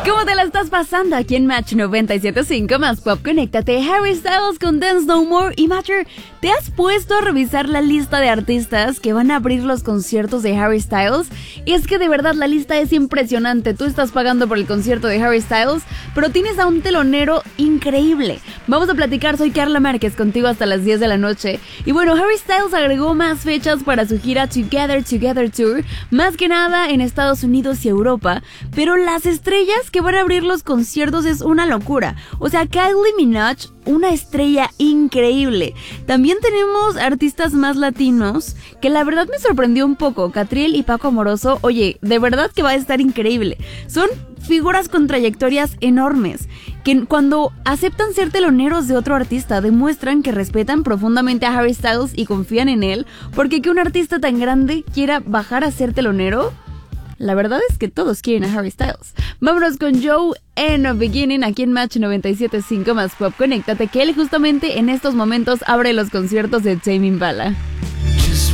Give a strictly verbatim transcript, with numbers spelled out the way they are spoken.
¿Cómo te la estás pasando aquí en Match noventa y siete punto cinco más Pop? Conéctate. Harry Styles con Dance No More. Y Matcher, ¿te has puesto a revisar la lista de artistas que van a abrir los conciertos de Harry Styles? Y es que de verdad la lista es impresionante. Tú estás pagando por el concierto de Harry Styles, pero tienes a un telonero increíble. Vamos a platicar, soy Carla Márquez, contigo hasta las diez de la noche. Y bueno, Harry Styles agregó más fechas para su gira Together Together Tour, más que nada en Estados Unidos y Europa, pero las estrellas que van a abrir los conciertos es una locura. O sea, Kylie Minogue, una estrella increíble. También tenemos artistas más latinos que la verdad me sorprendió un poco. Catriel y Paco Amoroso, oye, de verdad que va a estar increíble. Son figuras con trayectorias enormes, que cuando aceptan ser teloneros de otro artista demuestran que respetan profundamente a Harry Styles y confían en él, porque que un artista tan grande quiera bajar a ser telonero, la verdad es que todos quieren a Harry Styles. Vámonos con Joe en A Beginning aquí en Match noventa y siete punto cinco más Pop. Conéctate, que él justamente en estos momentos abre los conciertos de Tame Impala.